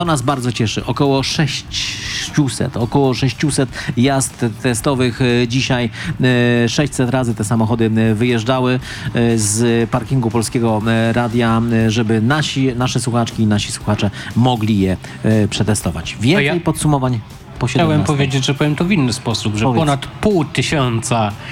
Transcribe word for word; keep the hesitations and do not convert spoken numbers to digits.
To nas bardzo cieszy. Około sześćset, około sześćset jazd testowych e, dzisiaj. E, sześćset razy te samochody e, wyjeżdżały e, z parkingu Polskiego e, Radia, e, żeby nasi, nasze słuchaczki i nasi słuchacze mogli je e, przetestować. Więcej ja podsumowań po Chciałem siedemnastej. powiedzieć, że powiem to w inny sposób, że Powiedz. ponad pół tysiąca